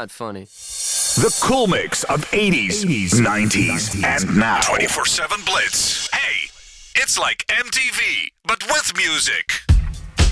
not funny. The cool mix of 80s, 90s, and now. 24/7 Blitz. Hey, it's like MTV, but with music.